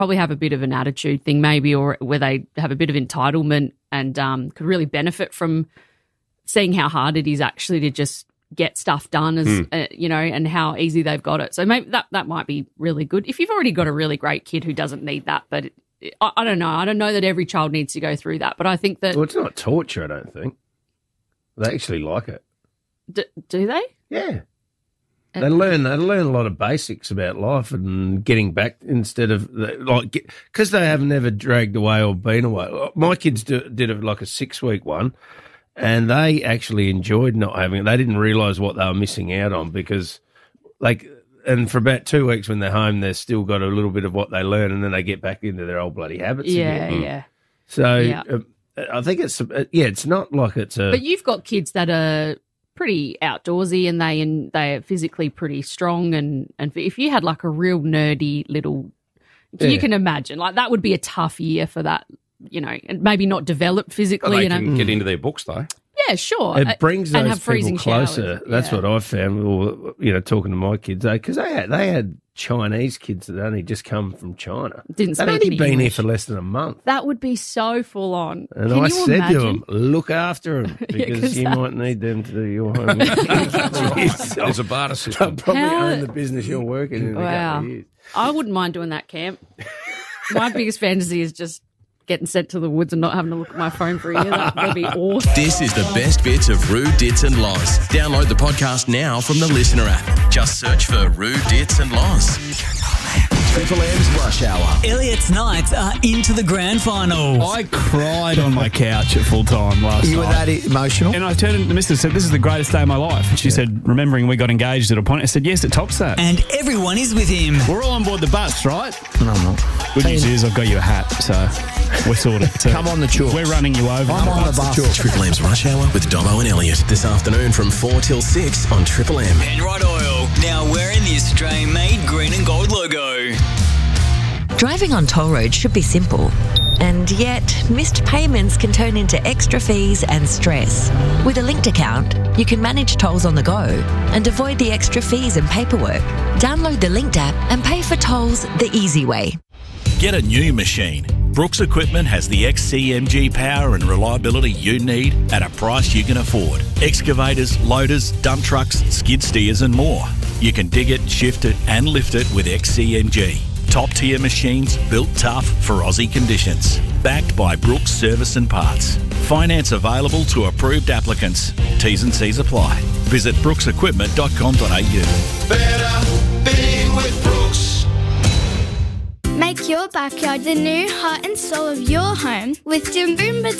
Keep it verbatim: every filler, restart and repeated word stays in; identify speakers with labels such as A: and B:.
A: probably have a bit of an attitude thing maybe, or where they have a bit of entitlement and um, could really benefit from seeing how hard it is actually to just get stuff done, as mm. uh, you know, and how easy they've got it. So maybe that, that might be really good. If you've already got a really great kid who doesn't need that, but it, I, I don't know. I don't know that every child needs to go through that, but I think that...
B: Well, it's not torture, I don't think. They actually like it.
A: D- do they?
B: Yeah. They learn they learn a lot of basics about life and getting back instead of, like, because they have never dragged away or been away. My kids do, did it like a six-week one, and they actually enjoyed not having it. They didn't realise what they were missing out on because, like, and for about two weeks when they're home, they've still got a little bit of what they learn, and then they get back into their old bloody habits
A: yeah,
B: again.
A: Yeah,
B: So
A: yeah.
B: Uh, I think it's, uh, yeah, it's not like it's a...
A: But you've got kids that are pretty outdoorsy and they and they are physically pretty strong, and, and if you had like a real nerdy little, yeah. you can imagine, like that would be a tough year for that, you know, and maybe not developed physically.
C: Well, they
A: you know.
C: can get into their books though.
A: Yeah, sure.
B: It brings
A: and
B: those
A: have freezing
B: people closer.
A: showers.
B: That's
A: yeah.
B: what I found. Or, you know, talking to my kids, because they, they had they had Chinese kids that only just come from China.
A: Didn't
B: They'd
A: speak
B: only
A: any
B: been
A: English.
B: here for less than a month.
A: That would be so full on.
B: And
A: Can
B: I
A: you
B: said
A: imagine?
B: to them, look after them because
A: yeah,
B: you
A: that...
B: might need them to do your homework.
C: There's a barter system.
B: They'll probably
A: How...
B: own the business you're working in
A: wow.
B: a couple of years.
A: I wouldn't mind doing that, Camp. My biggest fantasy is just getting sent to the woods and not having to look at my phone for a year. That would be awesome.
D: This is the best bits of Rude Dits and Loz. Download the podcast now from the Listener app. Just search for Rude Dits and Loz.
E: Triple M's Rush Hour.
F: Elliot's Knights are into the grand final.
G: I cried on my couch at full time last
E: You
G: night.
E: were that emotional?
G: And I turned to the missus and said, this is the greatest day of my life. And she yeah. said, remembering we got engaged at a point, I said, yes, it tops that.
F: And everyone is with him.
G: We're all on board the bus, right?
E: No, I'm not.
G: Good news is I've got you a hat, so we're sorted. So
E: come on the tour.
G: We're running you over.
E: I'm on the bus.
D: Triple M's Rush Hour with Dobbo and Elliot. This afternoon from four till six on Triple M.
F: Penrite Oil, now wearing the Australian-made green and gold logo.
H: Driving on toll roads should be simple, and yet missed payments can turn into extra fees and stress. With a linked account, you can manage tolls on the go and avoid the extra fees and paperwork. Download the Linked app and pay for tolls the easy way.
I: Get a new machine. Brooks Equipment has the X C M G power and reliability you need at a price you can afford. Excavators, loaders, dump trucks, skid steers and more. You can dig it, shift it and lift it with X C M G. Top-tier machines built tough for Aussie conditions. Backed by Brooks Service and Parts. Finance available to approved applicants. T's and C's apply. Visit brooks equipment dot com dot a u.
J: Better being with Brooks. Make your backyard the new heart and soul of your home with Jimboomba